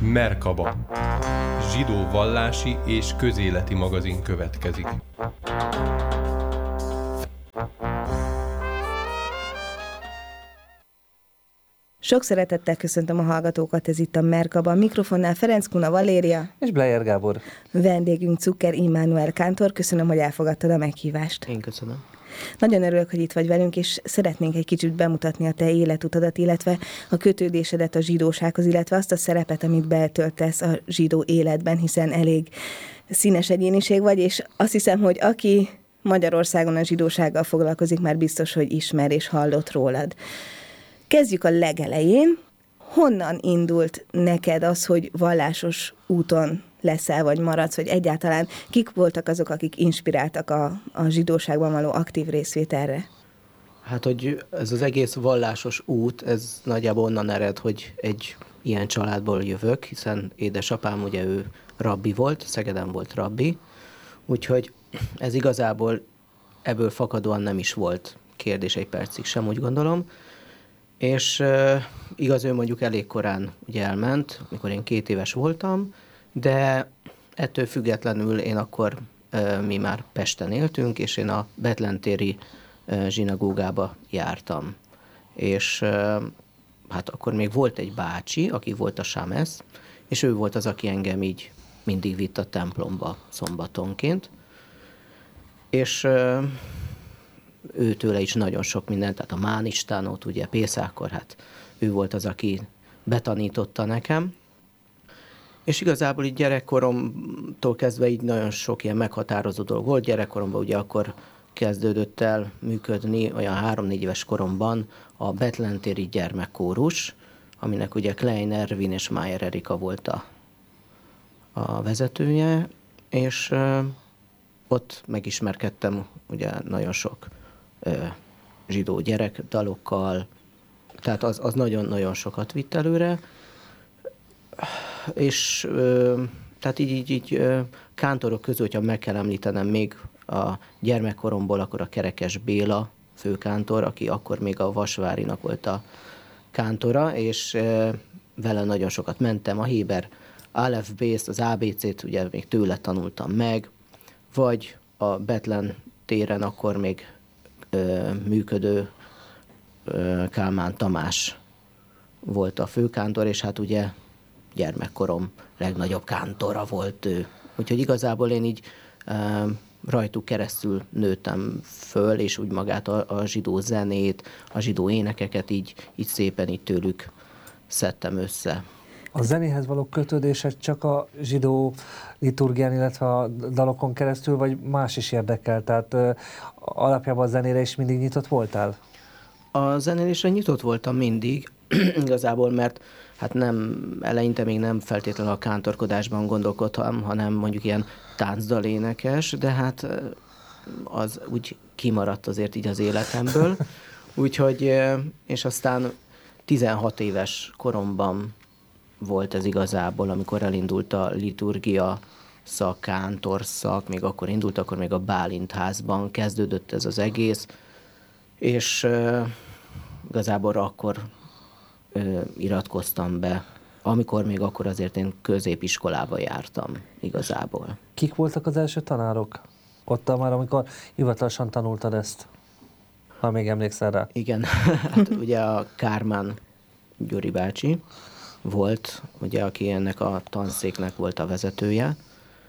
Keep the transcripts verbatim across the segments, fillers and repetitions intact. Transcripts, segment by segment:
Merkaba. Zsidó vallási és közéleti magazin következik. Sok szeretettel köszöntöm a hallgatókat, ez itt a Merkaba. A mikrofonnál Ferenc Kuna Valéria és Bleyer Gábor. Vendégünk Zucker Immanuel kántor. Köszönöm, hogy elfogadtad a meghívást. Én köszönöm. Nagyon örülök, hogy itt vagy velünk, és szeretnénk egy kicsit bemutatni a te életutadat, illetve a kötődésedet a zsidósághoz, illetve azt a szerepet, amit betöltesz a zsidó életben, hiszen elég színes egyéniség vagy, és azt hiszem, hogy aki Magyarországon a zsidósággal foglalkozik, már biztos, hogy ismer és hallott rólad. Kezdjük a legelején. Honnan indult neked az, hogy vallásos úton leszel, vagy maradsz, vagy egyáltalán kik voltak azok, akik inspiráltak a, a zsidóságban való aktív részvételre? Hát, hogy ez az egész vallásos út, ez nagyjából onnan ered, hogy egy ilyen családból jövök, hiszen édesapám ugye ő rabbi volt, Szegeden volt rabbi, úgyhogy ez igazából ebből fakadóan nem is volt kérdés egy percig sem, úgy gondolom. És uh, igaz, ő mondjuk elég korán ugye elment, mikor én két éves voltam, de ettől függetlenül én akkor, uh, mi már Pesten éltünk, és én a Betlentéri uh, zsinagógába jártam. És uh, hát akkor még volt egy bácsi, aki volt a sámesz, és ő volt az, aki engem így mindig vitt a templomba szombatonként. És uh, őtőle is nagyon sok mindent, tehát a Mánistánot, ugye Pészákkor, hát ő volt az, aki betanította nekem. És igazából így gyerekkoromtól kezdve így nagyon sok ilyen meghatározó dolog volt. Gyerekkoromban ugye akkor kezdődött el működni, olyan három-négy éves koromban a Betlentéri gyermekkórus, aminek ugye Klein Ervin és Mayer Erika volt a, a vezetője, és ö, ott megismerkedtem ugye nagyon sok zsidó gyerekdalokkal, tehát az, az nagyon-nagyon sokat vitt előre, és tehát így, így, így kántorok közül, hogyha meg kell említenem még a gyermekkoromból, akkor a Kerekes Béla főkántor, aki akkor még a Vasvárinak volt a kántora, és vele nagyon sokat mentem, a Héber Aleph Bészt, az á bé cét ugye még tőle tanultam meg, vagy a Betlen téren akkor még ö, működő ö, Kálmán Tamás volt a főkántor, és hát ugye gyermekkorom legnagyobb kántora volt ő. Úgyhogy igazából én így ö, rajtuk keresztül nőttem föl, és úgy magát a, a zsidó zenét, a zsidó énekeket így, így szépen így tőlük szedtem össze. A zenéhez való kötődésed csak a zsidó liturgián, illetve a dalokon keresztül, vagy más is érdekel? Tehát ö, alapjában a zenére is mindig nyitott voltál? A zenélésre nyitott voltam mindig, igazából, mert hát nem, eleinte még nem feltétlenül a kántorkodásban gondolkodtam, hanem mondjuk ilyen táncdalénekes, de hát az úgy kimaradt azért így az életemből. Úgyhogy, és aztán tizenhat éves koromban volt ez igazából, amikor elindult a liturgia szak, kántor szak, még akkor indult, akkor még a Bálint házban kezdődött ez az egész, és uh, igazából akkor uh, iratkoztam be, amikor még akkor azért én középiskolába jártam igazából. Kik voltak az első tanárok? Ott már, amikor hivatalosan tanultad ezt, ha még emlékszel rá. Igen, hát ugye a Kármán Gyuri bácsi volt, ugye, aki ennek a tanszéknek volt a vezetője,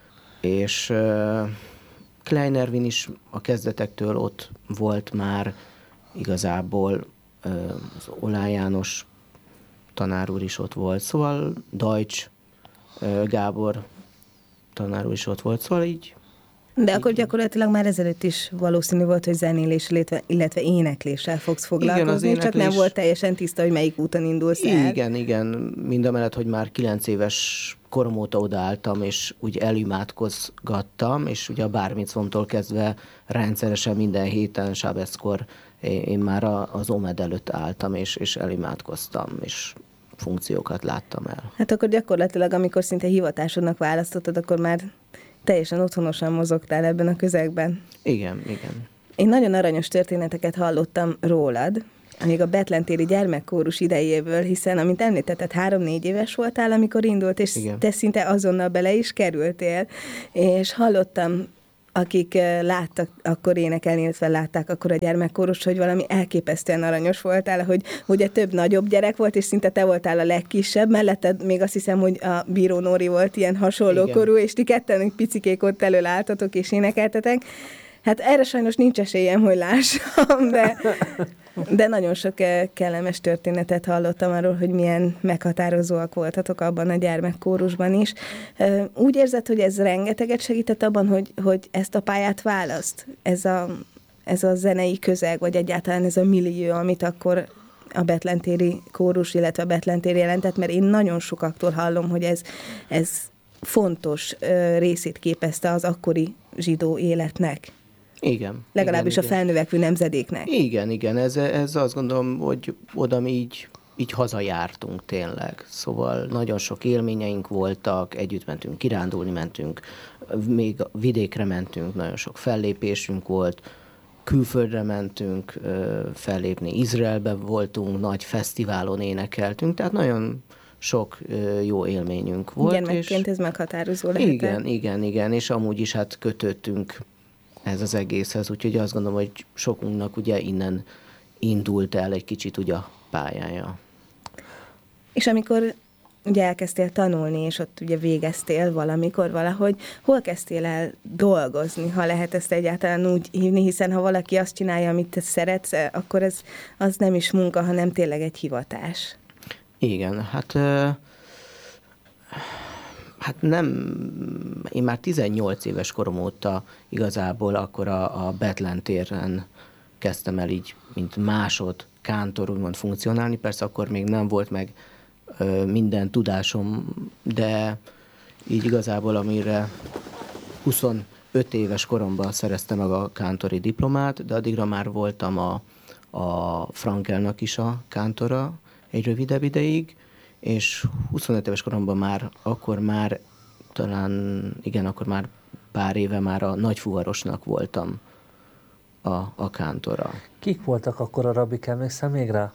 és uh, Klein Ervin is a kezdetektől ott volt már, igazából uh, az Olá János tanár úr is ott volt, szóval Deutsch uh, Gábor tanár úr is ott volt, szóval így. De akkor gyakorlatilag már ezelőtt is valószínű volt, hogy zenéléssel, illetve, illetve énekléssel fogsz foglalkozni, igen, csak nem volt teljesen tiszta, hogy melyik úton indulsz el. Igen, igen. Mindamellett, hogy már kilenc éves korom óta odaálltam, és úgy elimádkozgattam, és ugye a bármicvomtól kezdve rendszeresen minden héten, sábeszkor én már az Omed előtt álltam, és, és elimádkoztam, és funkciókat láttam el. Hát akkor gyakorlatilag, amikor szinte hivatásodnak választottad, akkor már teljesen otthonosan mozogtál ebben a közegben. Igen, igen. Én nagyon aranyos történeteket hallottam rólad. még a Betlentéri gyermekkórus idejéből, hiszen, amint említetted, három-négy éves voltál, amikor indult, és Igen. te szinte azonnal bele is kerültél, és hallottam, akik láttak akkor énekelni, illetve látták akkor a gyermekkórust, hogy valami elképesztően aranyos voltál, hogy ugye több nagyobb gyerek volt, és szinte te voltál a legkisebb, melletted még azt hiszem, hogy a Bíró Nóri volt ilyen hasonló Igen. korú, és ti ketten picikék ott elől álltatok és énekeltetek. Hát erre sajnos nincs esélyem, hogy lássam, de, de nagyon sok kellemes történetet hallottam arról, hogy milyen meghatározóak voltatok abban a gyermekkórusban is. Úgy érzed, hogy ez rengeteget segített abban, hogy, hogy ezt a pályát választ? Ez a, ez a zenei közeg, vagy egyáltalán ez a millió, amit akkor a betlentéri kórus, illetve a Betlentér jelentett, mert én nagyon sokaktól hallom, hogy ez, ez fontos részét képezte az akkori zsidó életnek. Igen. Legalábbis igen, a felnövekvő nemzedéknek. Igen, igen, ez, ez azt gondolom, hogy oda mi így, így hazajártunk tényleg. Szóval nagyon sok élményeink voltak, együtt mentünk, kirándulni mentünk, még vidékre mentünk, nagyon sok fellépésünk volt, külföldre mentünk fellépni, Izraelbe voltunk, nagy fesztiválon énekeltünk, tehát nagyon sok jó élményünk volt. Gyermekként ez meghatározó lehet. Igen, igen, igen, és amúgy is hát kötöttünk ez az egészhez, úgyhogy azt gondolom, hogy sokunknak ugye innen indult el egy kicsit ugye a pályája. És amikor ugye elkezdtél tanulni, és ott ugye végeztél valamikor valahogy, hol kezdtél el dolgozni, ha lehet ezt egyáltalán úgy hívni, hiszen ha valaki azt csinálja, amit te szeretsz, akkor ez az nem is munka, hanem tényleg egy hivatás. Igen, hát... Hát nem, én már tizennyolc éves korom óta igazából akkor a, a Betlentéren kezdtem el így, mint másod kántor úgymond funkcionálni. Persze akkor még nem volt meg ö, minden tudásom, de így igazából amire huszonöt éves koromban szereztem meg a kántori diplomát, de addigra már voltam a, a Frankelnak is a kántora egy rövidebb ideig, és huszonöt éves koromban már, akkor már talán, igen, akkor már pár éve már a Nagyfuvarosnak voltam a, a kántora. Kik voltak akkor a rabbik, emlékszem még rá?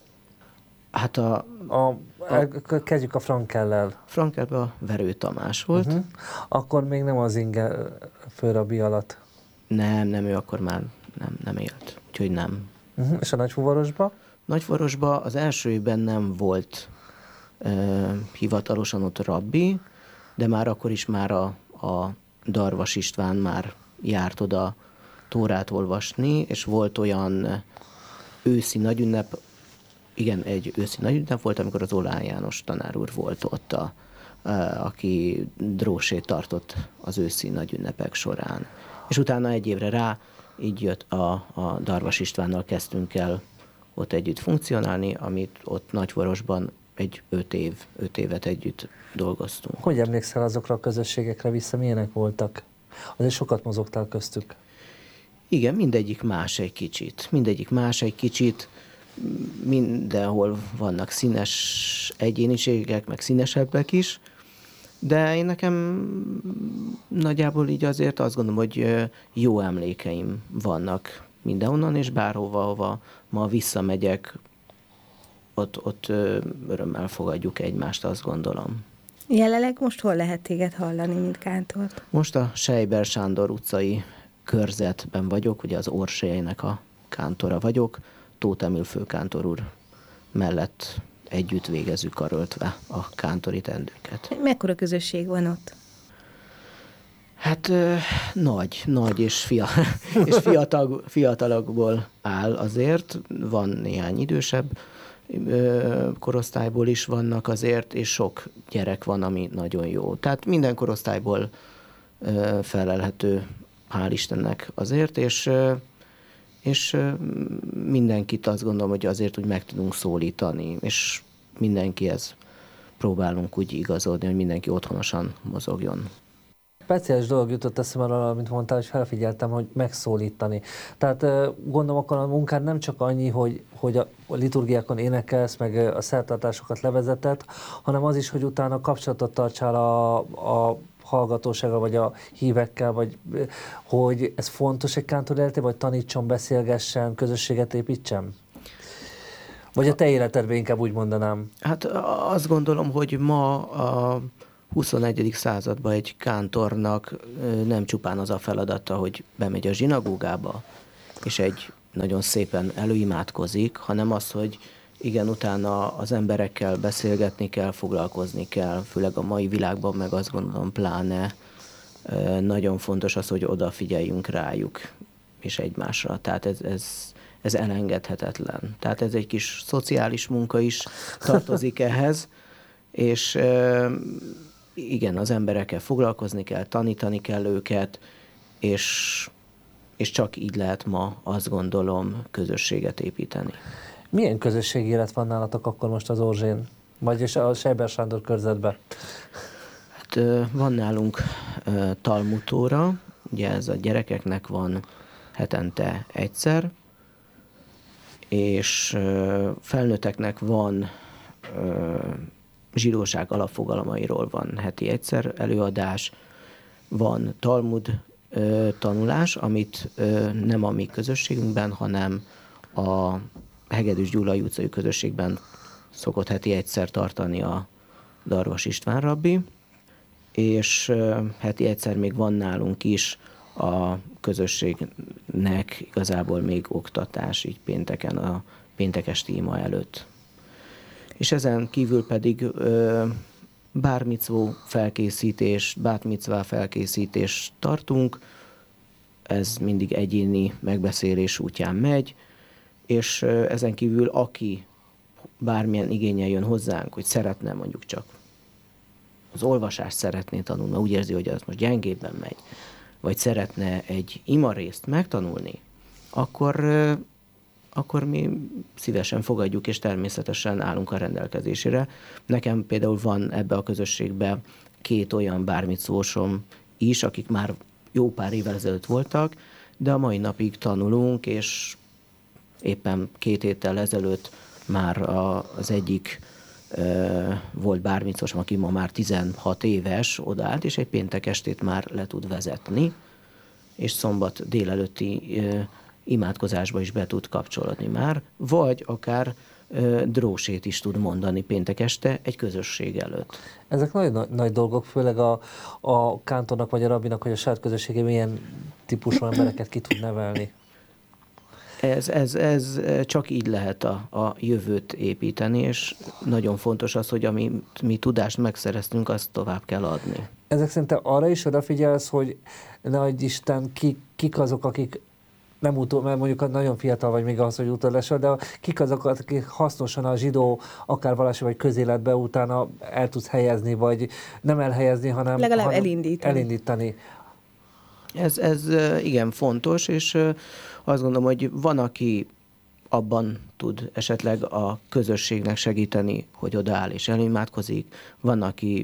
Hát a... a, a kezdjük a Frankellel. Frankelben a Verő Tamás volt. Uh-huh. Akkor még nem az Inge főrabbi alatt. Nem, nem, ő akkor már nem, nem élt, úgyhogy nem. Uh-huh. És a Nagyfuvarosba? Nagyfuvarosban az első évben nem volt uh, hivatalosan ott rabbi, de már akkor is már a, a Darvas István már járt oda Tórát olvasni, és volt olyan őszi nagyünnep, igen, egy őszi nagyünnep volt, amikor az Oláh János tanár úr volt ott, a, a, aki drósét tartott az őszi nagyünnepek során. És utána egy évre rá így jött a, a Darvas Istvánnal kezdtünk el ott együtt funkcionálni, amit ott Nagyvarosban egy öt év, öt évet együtt dolgoztunk. Hogy emlékszel azokra a közösségekre vissza, milyenek voltak? Azért sokat mozogtál köztük. Igen, mindegyik más egy kicsit. Mindegyik más egy kicsit. Mindenhol vannak színes egyéniségek, meg színesebbek is, de én nekem nagyjából így azért azt gondolom, hogy jó emlékeim vannak mindenhonnan, és bárhova, hova ma visszamegyek, ott, ott örömmel fogadjuk egymást, azt gondolom. Jelenleg most hol lehet téged hallani, mint kántort? Most a Sejber Sándor utcai körzetben vagyok, ugye az Orsélynek a kántora vagyok, Tóth Emil főkántor úr mellett együtt végezzük karöltve a kántori teendőket. Mekkora közösség van ott? Hát ö, nagy, nagy és, fia, és fiatal, fiatalokból áll azért, van néhány idősebb ö, korosztályból is vannak azért, és sok gyerek van, ami nagyon jó. Tehát minden korosztályból ö, felelhető, hál' Istennek azért, és, ö, és ö, mindenkit azt gondolom, hogy azért úgy meg tudunk szólítani, és mindenkihez próbálunk úgy igazodni, hogy mindenki otthonosan mozogjon. Speciális dolog jutott eszembe arra, amit mondtál, és felfigyeltem, hogy megszólítani. Tehát gondolom, akkor a munkád nem csak annyi, hogy, hogy a liturgiákon énekelsz, meg a szertartásokat levezetett, hanem az is, hogy utána kapcsolatot tartsál a, a hallgatósággal, vagy a hívekkel, vagy hogy ez fontos egy kántor életében, vagy tanítson, beszélgessen, közösséget építsen? Vagy a te életedben inkább úgy mondanám. Hát azt gondolom, hogy ma a huszonegyedik században egy kántornak nem csupán az a feladata, hogy bemegy a zsinagógába, és egy nagyon szépen előimádkozik, hanem az, hogy igen, utána az emberekkel beszélgetni kell, foglalkozni kell, főleg a mai világban, meg azt gondolom pláne nagyon fontos az, hogy odafigyeljünk rájuk és egymásra. Tehát ez, ez, ez elengedhetetlen. Tehát ez egy kis szociális munka is tartozik ehhez, és igen, az emberekkel foglalkozni kell, tanítani kell őket, és, és csak így lehet ma, azt gondolom, közösséget építeni. Milyen közösségi élet van nálatok akkor most az Orzsén? Vagyis a Seiber Sándor körzetben? Hát van nálunk Talmud-óra, ugye ez a gyerekeknek van hetente egyszer, és felnőtteknek van zsidóság alapfogalmairól van heti egyszer előadás, van Talmud tanulás, amit nem a mi közösségünkben, hanem a Hegedűs Gyulai utcai közösségben szokott heti egyszer tartani a Darvas István rabbi, és heti egyszer még van nálunk is a közösségnek igazából még oktatás, így pénteken, a péntekes téma előtt. És ezen kívül pedig bármicvó felkészítés, bátmicvá felkészítés tartunk, ez mindig egyéni megbeszélés útján megy, és ezen kívül aki bármilyen igénnyel jön hozzánk, hogy szeretne mondjuk csak az olvasást szeretné tanulni, úgy érzi, hogy az most gyengébben megy, vagy szeretne egy imarészt megtanulni, akkor, akkor mi szívesen fogadjuk, és természetesen állunk a rendelkezésére. Nekem például van ebbe a közösségbe két olyan bármicvósom is, akik már jó pár évvel ezelőtt voltak, de a mai napig tanulunk, és éppen két héttel ezelőtt már a, az egyik ö, volt bármicvosom, aki ma már tizenhat éves, odaállt, és egy péntek estét már le tud vezetni, és szombat délelőtti ö, imádkozásba is be tud kapcsolódni már, vagy akár ö, drósét is tud mondani péntek este egy közösség előtt. Ezek nagy, nagy, nagy dolgok, főleg a, a kántornak vagy a rabbinak, hogy a saját közösségében milyen típusú embereket ki tud nevelni. Ez, ez, ez csak így lehet a, a jövőt építeni, és nagyon fontos az, hogy ami mi tudást megszereztünk, azt tovább kell adni. Ezek szerint arra is odafigyelsz, hogy nehogy Isten, ki, kik azok, akik nem utol, mert mondjuk nagyon fiatal vagy még az, hogy utol lesel, de kik azok, akik hasznosan a zsidó, akár vallási vagy közéletbe utána el tudsz helyezni, vagy nem elhelyezni, hanem, legalább hanem elindítani. elindítani. Ez, ez igen fontos, és azt gondolom, hogy van, aki abban tud esetleg a közösségnek segíteni, hogy odaáll és elimádkozik. Van, aki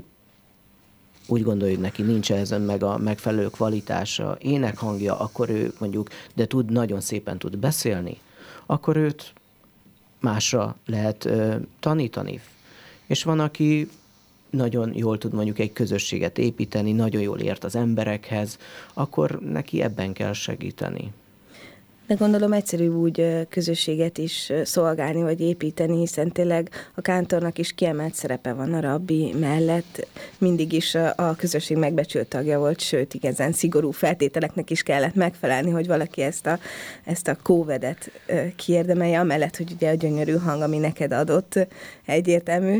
úgy gondolja, hogy neki nincs ezen meg a megfelelő kvalitása, énekhangja, akkor ő mondjuk, de tud, nagyon szépen tud beszélni, akkor őt másra lehet ö, tanítani. És van, aki nagyon jól tud mondjuk egy közösséget építeni, nagyon jól ért az emberekhez, akkor neki ebben kell segíteni. De gondolom egyszerűbb úgy közösséget is szolgálni, vagy építeni, hiszen tényleg a kántornak is kiemelt szerepe van a rabbi mellett. Mindig is a közösség megbecsült tagja volt, sőt, igazán szigorú feltételeknek is kellett megfelelni, hogy valaki ezt a, ezt a kóvedet kiérdemelje, amellett, hogy ugye a gyönyörű hang, ami neked adott, egyértelmű.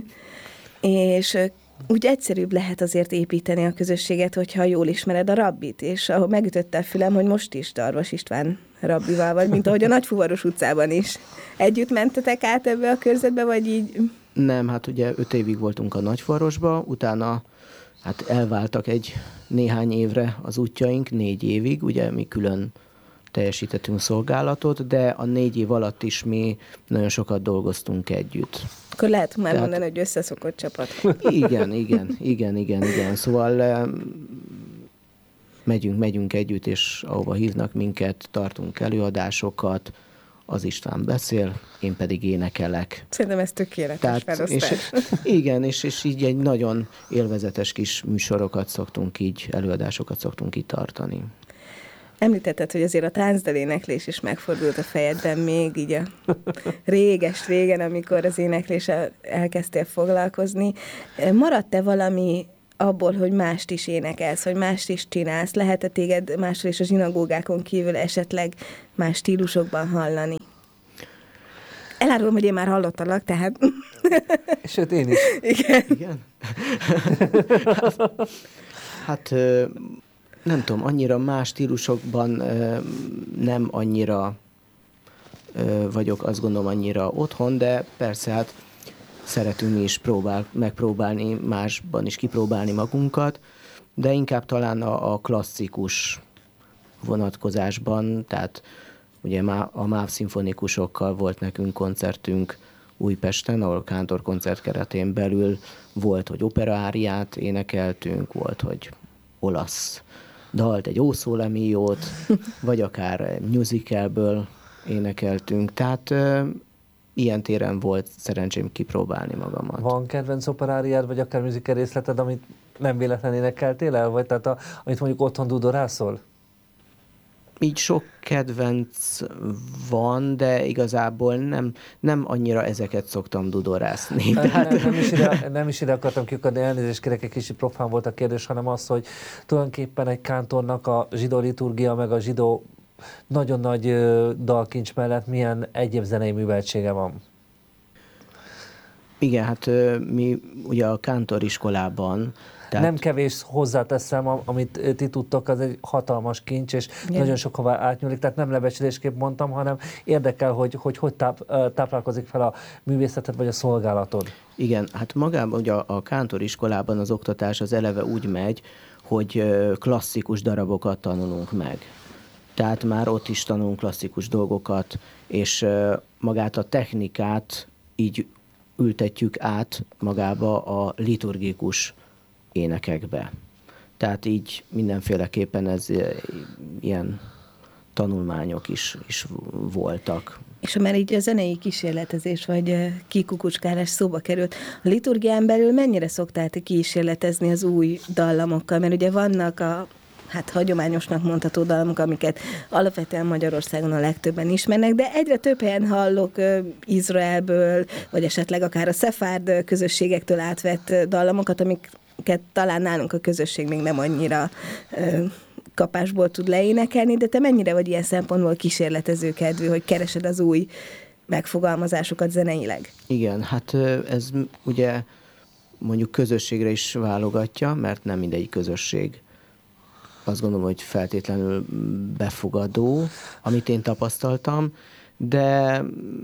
És úgy egyszerűbb lehet azért építeni a közösséget, hogyha jól ismered a rabbit, és ahol megütötte a fülem, hogy most is Darvas István rabbival vagy, mint ahogy a Nagyfuvaros utcában is. Együtt mentetek át ebbe a körzetbe, vagy így? Nem, hát ugye öt évig voltunk a Nagyfuvarosba, utána hát elváltak egy néhány évre az útjaink, négy évig, ugye mi külön teljesítettünk szolgálatot, de a négy év alatt is mi nagyon sokat dolgoztunk együtt. Akkor lehet már Tehát, mondani, hogy összeszokott csapat. Igen, igen, igen, igen, igen. Szóval megyünk, megyünk együtt, és ahova hívnak minket, tartunk előadásokat, az István beszél, én pedig énekelek. Szerintem ez tökéletes Tehát, felosztás. és, igen, és, és így egy nagyon élvezetes kis műsorokat szoktunk így, előadásokat szoktunk így tartani. Említetted, hogy azért a táncdaléneklés is megfordult a fejedben még így a réges régen, amikor az énekléssel elkezdtél foglalkozni. Maradt-e valami abból, hogy mást is énekelsz, hogy mást is csinálsz? Lehet-e téged máshol is a zsinagógákon kívül esetleg más stílusokban hallani? Elárulom, hogy én már hallottalak, tehát... Sőt, én is. Igen. Igen? Hát nem tudom, annyira más stílusokban nem annyira vagyok, azt gondolom, annyira otthon, de persze hát szeretünk mi is próbál, megpróbálni, másban is kipróbálni magunkat, de inkább talán a, a klasszikus vonatkozásban, tehát ugye a MÁV szimfonikusokkal volt nekünk koncertünk Újpesten, ahol kántorkoncert keretén belül volt, hogy operaáriát énekeltünk, volt, hogy olasz dalt, egy ószólemiót, vagy akár musicalből énekeltünk. Tehát ö, ilyen téren volt szerencsém kipróbálni magamat. Van kedvenc operáriád, vagy akár musical részleted, amit nem véletlenül énekeltél el, vagy tehát a, amit mondjuk otthon dudorászol? Így sok kedvenc van, de igazából nem, nem annyira ezeket szoktam dudorászni. Nem, Tehát... nem, nem, is ide, nem is ide akartam kiukadni, elnézést kérek, egy kicsit profán volt a kérdés, hanem az, hogy tulajdonképpen egy kántornak a zsidó liturgia, meg a zsidó nagyon nagy ö, dalkincs mellett milyen egyéb zenei műveltsége van? Igen, hát mi ugye a kántoriskolában Tehát... Nem kevés, hozzáteszem, amit ti tudtok, az egy hatalmas kincs, és igen, nagyon sokhová átnyúlik, tehát nem lebecsülésképp mondtam, hanem érdekel, hogy hogy, hogy táp, táplálkozik fel a művészeted vagy a szolgálatod. Igen, hát magában ugye a, a kántoriskolában az oktatás az eleve úgy megy, hogy klasszikus darabokat tanulunk meg. Tehát már ott is tanulunk klasszikus dolgokat, és magát a technikát így ültetjük át magába a liturgikus énekekbe. Tehát így mindenféleképpen ez ilyen tanulmányok is, is voltak. És ha már így a zenei kísérletezés vagy kikukucskálás szóba került, a liturgián belül mennyire szoktál te kísérletezni az új dallamokkal? Mert ugye vannak a hát hagyományosnak mondható dallamok, amiket alapvetően Magyarországon a legtöbben ismernek, de egyre több helyen hallok uh, Izraelből, vagy esetleg akár a szefárd közösségektől átvett dallamokat, amiket talán nálunk a közösség még nem annyira uh, kapásból tud leénekelni, de te mennyire vagy ilyen szempontból kísérletezőkedvű, hogy keresed az új megfogalmazásokat zeneileg? Igen, hát ez ugye mondjuk közösségre is válogatja, mert nem mindegyik közösség azt gondolom, hogy feltétlenül befogadó, amit én tapasztaltam, de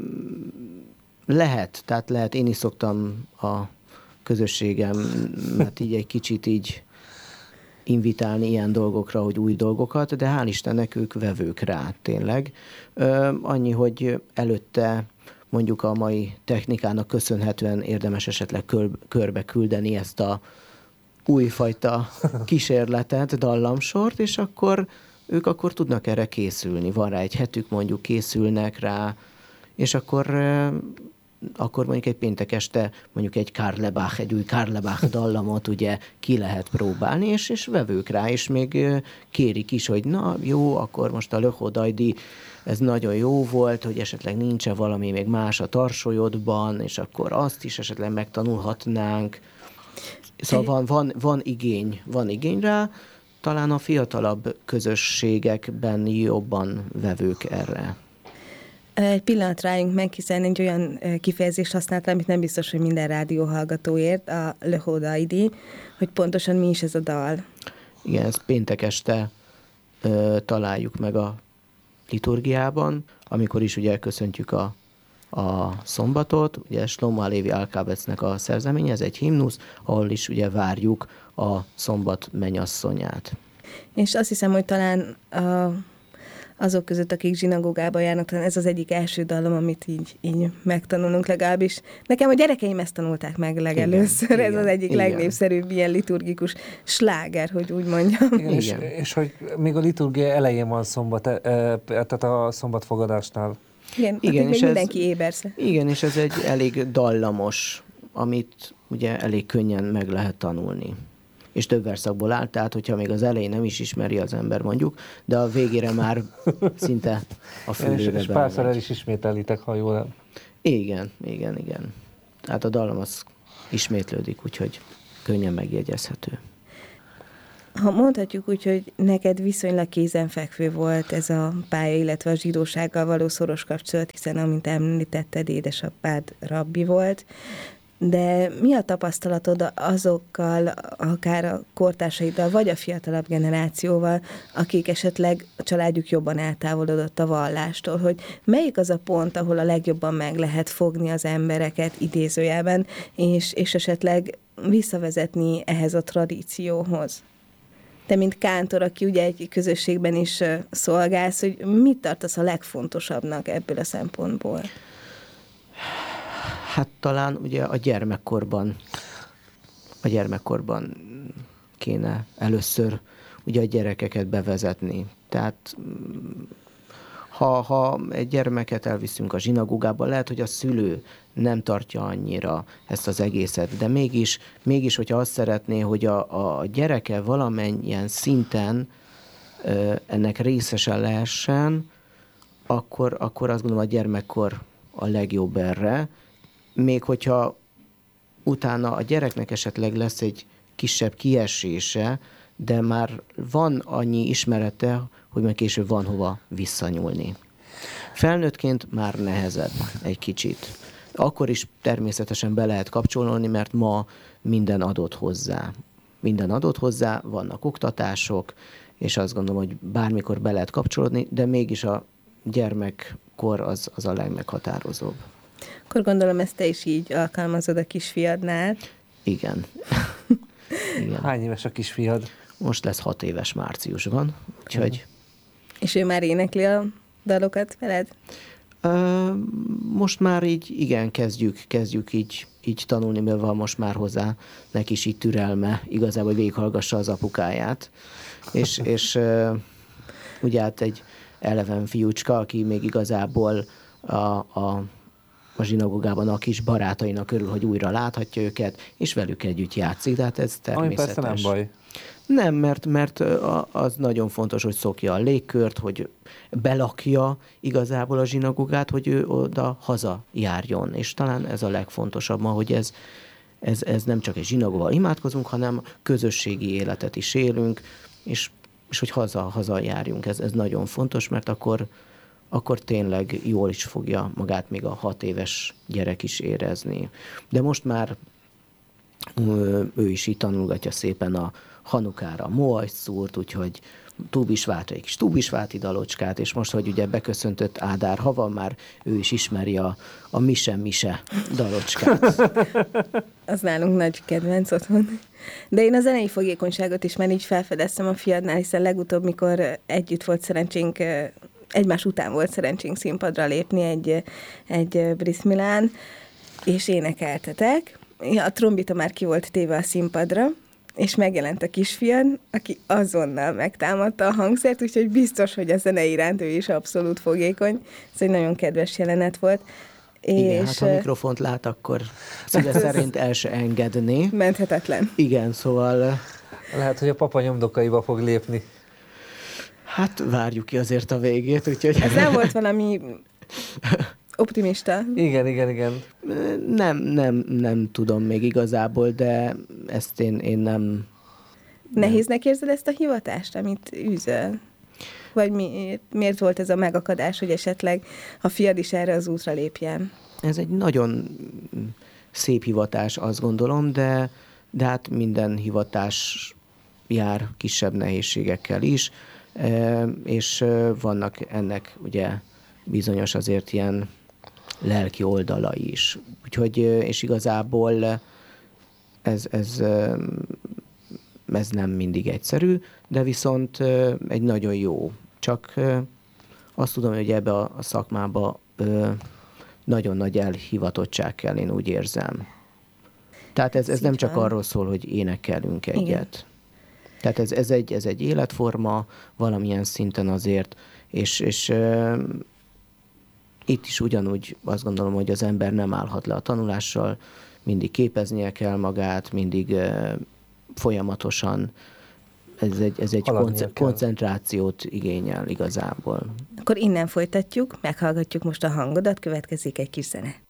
lehet, tehát lehet, én is szoktam a közösségemet így egy kicsit így invitálni ilyen dolgokra, hogy új dolgokat, de hál' Istennek ők vevők rá tényleg. Ö, annyi, hogy előtte mondjuk a mai technikának köszönhetően érdemes esetleg kör, körbe küldeni ezt a újfajta kísérletet, dallamsort, és akkor ők akkor tudnak erre készülni. Van rá egy hetük, mondjuk készülnek rá, és akkor, akkor mondjuk egy péntek este mondjuk egy Karlebach, egy új Karlebach dallamot ugye ki lehet próbálni, és, és vevők rá, és még kérik is, hogy na jó, akkor most a Löchodajdi ez nagyon jó volt, hogy esetleg nincs-e valami még más a tarsolyodban, és akkor azt is esetleg megtanulhatnánk. Szóval van, van, van igény, van igény rá, talán a fiatalabb közösségekben jobban vevők erre. Egy pillanat rájunk meg, hiszen egy olyan kifejezést használtam, amit nem biztos, hogy minden rádióhallgató ért, a Löhodajdi, hogy pontosan mi is ez a dal. Igen, ezt péntek este ö, találjuk meg a liturgiában, amikor is ugye köszöntjük a a szombatot, ugye Shlomo Alevi Alkábecnek a szerzeménye, ez egy himnusz, ahol is ugye várjuk a szombat mennyasszonyát. És azt hiszem, hogy talán a, azok között, akik zsinagógába járnak, talán ez az egyik első dallam, amit így, így megtanulunk legalábbis. Nekem a gyerekeim ezt tanulták meg legelőször, igen, ez igen, az egyik igen. legnépszerűbb ilyen liturgikus sláger, hogy úgy mondjam. Igen, és, és hogy még a liturgia elején van szombat, e, e, tehát a szombatfogadásnál. Igen, igen, és mindenki ez, ébersze. Igen, és ez egy elég dallamos, amit ugye elég könnyen meg lehet tanulni. és több verszakból áll, tehát hogyha még az elején nem is ismeri az ember mondjuk, de a végére már szinte a fülébe És párszor el is ismételitek, ha jól nem. Igen, igen, igen. Tehát a dallam az ismétlődik, úgyhogy könnyen megjegyezhető. Ha mondhatjuk úgy, hogy neked viszonylag kézenfekvő volt ez a pálya, illetve a zsidósággal való szoros kapcsolat, hiszen amint említetted, édesapád rabbi volt, de mi a tapasztalatod azokkal, akár a kortársaiddal, vagy a fiatalabb generációval, akik esetleg a családjuk jobban eltávolodott a vallástól, hogy melyik az a pont, ahol a legjobban meg lehet fogni az embereket idézőjelben, és, és esetleg visszavezetni ehhez a tradícióhoz? Te, mint kántor, aki ugye egy közösségben is szolgálsz, hogy mit tartasz a legfontosabbnak ebből a szempontból? Hát talán ugye a gyermekkorban, a gyermekkorban kéne először ugye a gyerekeket bevezetni. Tehát ha, ha egy gyermeket elviszünk a zsinagógába, lehet, hogy a szülő nem tartja annyira ezt az egészet, de mégis, mégis hogyha azt szeretné, hogy a, a gyereke valamennyien szinten ö, ennek részesen lehessen, akkor, akkor azt gondolom a gyermekkor a legjobb erre. Még hogyha utána a gyereknek esetleg lesz egy kisebb kiesése, de már van annyi ismerete, hogy meg később van hova visszanyúlni. Felnőttként már nehezebb egy kicsit. Akkor is természetesen be lehet kapcsolni, mert ma minden adott hozzá. Minden adott hozzá, vannak oktatások, és azt gondolom, hogy bármikor be lehet kapcsolódni, de mégis a gyermekkor az, az a legmeghatározóbb. Akkor gondolom, ezt te is így alkalmazod a kisfiadnál. Igen. Igen. Hány éves a kisfiad? Most lesz hat éves márciusban, úgyhogy... És ő már énekli a dalokat veled? Uh, most már így, igen, kezdjük, kezdjük így, így tanulni, mert van most már hozzá neki is így türelme, igazából, hogy végighallgassa az apukáját. És, és uh, ugye hát egy eleven fiúcska, aki még igazából a, a, a zsinagógában a kis barátainak örül, hogy újra láthatja őket, és velük együtt játszik, de hát ez természetes. Ami persze nem baj. Nem, mert, mert az nagyon fontos, hogy szokja a légkört, hogy belakja igazából a zsinagógát, hogy ő oda haza járjon. És talán ez a legfontosabb ma, hogy ez, ez, ez nem csak egy zsinagóval imádkozunk, hanem közösségi életet is élünk, és, és hogy haza, haza járjunk. Ez, ez nagyon fontos, mert akkor, akkor tényleg jól is fogja magát még a hat éves gyerek is érezni. De most már ő is így tanulgatja szépen a Hanukára Moajt szúrt, úgyhogy Túbisvátra egy kis Túbisváti dalocskát, és most, hogy ugye beköszöntött Ádár Hava, már ő is ismeri a, a Mise Mise dalocskát. Az nálunk nagy kedvenc otthon. De én a zenei fogékonyságot is már így felfedeztem a fiadnál, hiszen legutóbb, mikor együtt volt szerencsénk, egymás után volt szerencsénk színpadra lépni egy, egy Bris Milán, és énekeltetek. A trombita már ki volt téve a színpadra, és megjelent a kisfiad, aki azonnal megtámadta a hangszert, úgyhogy biztos, hogy a zene iránt ő is abszolút fogékony. Ez egy nagyon kedves jelenet volt. Igen, és hát ha mikrofont lát, akkor szíve szerint el se engedné. Menthetetlen. Igen, szóval... Lehet, hogy a papa nyomdokaiba fog lépni. Hát várjuk ki azért a végét, úgyhogy... Ez nem volt valami optimista? Igen, igen, igen. Nem, nem, nem tudom még igazából, de ezt én, én nem... Nehéznek érzed ezt a hivatást, amit űzöl? Vagy miért, miért volt ez a megakadás, hogy esetleg a fiad is erre az útra lépjen? Ez egy nagyon szép hivatás, azt gondolom, de, de hát minden hivatás jár kisebb nehézségekkel is, és vannak ennek ugye bizonyos azért ilyen lelki oldalai is. Úgyhogy, és igazából ez, ez, ez nem mindig egyszerű, de viszont egy nagyon jó. Csak azt tudom, hogy ebbe a szakmába nagyon nagy elhivatottság kell, én úgy érzem. Tehát ez, ez nem csak arról szól, hogy énekelünk egyet. Igen. Tehát ez, ez, egy, ez egy életforma valamilyen szinten azért, és, és uh, itt is ugyanúgy azt gondolom, hogy az ember nem állhat le a tanulással, mindig képeznie kell magát, mindig uh, folyamatosan ez egy, ez egy Haladnia konce- kell. koncentrációt igényel igazából. Akkor innen folytatjuk, meghallgatjuk most a hangodat, következik egy kis zene.